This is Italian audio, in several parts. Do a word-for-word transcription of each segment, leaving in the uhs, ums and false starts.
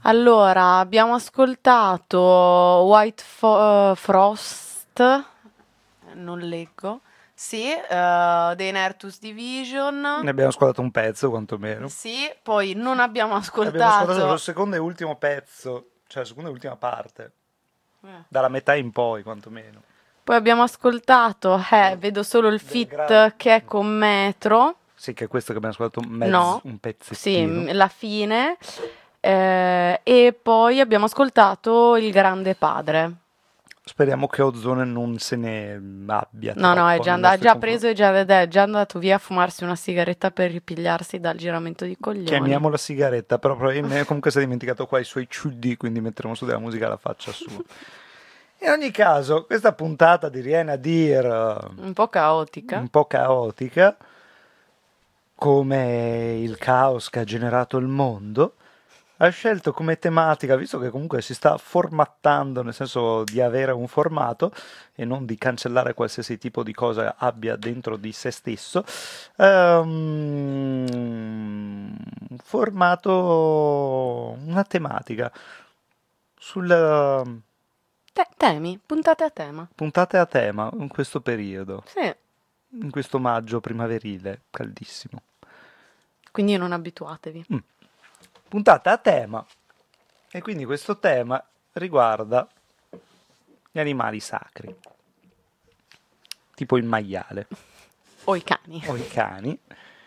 Allora, abbiamo ascoltato White Fo- eh, Frost, non leggo, sì, eh, dei Nertus Division, Ne abbiamo ascoltato un pezzo quantomeno. sì, poi non abbiamo Abbiamo ascoltato solo il ascoltato... secondo e ultimo pezzo, cioè la seconda e ultima parte, eh, dalla metà in poi quantomeno. Poi abbiamo ascoltato, eh, vedo solo il Del grande... feat che è con Metro, Sì, che è questo che abbiamo ascoltato un mezzo, no, un sì, pezzettino. m- la fine, eh, e poi abbiamo ascoltato Il Grande Padre. Speriamo che Ozone non se ne abbia No, no, è troppo già, nei and- ha nostri già confronti. preso e già, ed è già andato via a fumarsi una sigaretta per ripigliarsi dal giramento di coglioni. Chiamiamola sigaretta, però probabilmente comunque si è dimenticato qua i suoi C D, quindi metteremo su della musica alla faccia sua. In ogni caso, questa puntata di Riena Dir, eh, Un po' caotica. un po' caotica, come il caos che ha generato il mondo, ha scelto come tematica, visto che comunque si sta formattando, nel senso di avere un formato e non di cancellare qualsiasi tipo di cosa abbia dentro di se stesso, ehm, un formato, una tematica sulle Te- temi, puntate a tema. puntate a tema in questo periodo, Sì, in questo maggio primaverile caldissimo. quindi non abituatevi. Mm. Puntata a tema, e quindi questo tema riguarda gli animali sacri, tipo il maiale O i cani. o i cani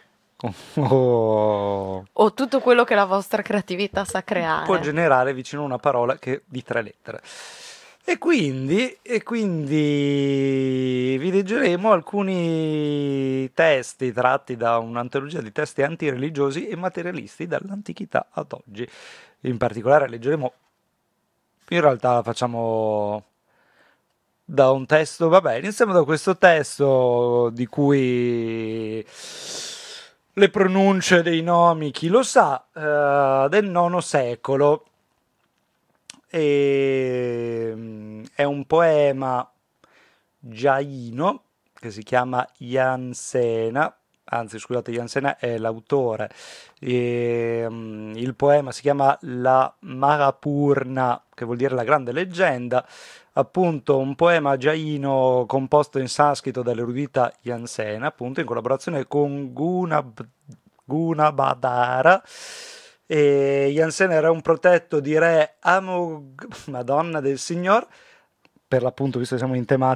o O tutto quello che la vostra creatività sa può creare. generare vicino una parola che di tre lettere. E quindi, e quindi vi leggeremo alcuni testi tratti da un'antologia di testi antireligiosi e materialisti dall'antichità ad oggi. In particolare leggeremo, in realtà la facciamo da un testo, vabbè, iniziamo da questo testo di cui le pronunce dei nomi chi lo sa, eh, del nono secolo. E, mm, è un poema giaino che si chiama Jansena, anzi scusate, Jansena è l'autore. E, mm, il poema si chiama La Marapurna, che vuol dire la grande leggenda, appunto un poema jaino composto in sanscrito dall'erudita Jansena, appunto in collaborazione con Gunab- Gunabhadra. E Jansen era un protetto di re Amog, Madonna del Signor, per l'appunto, visto che siamo in tema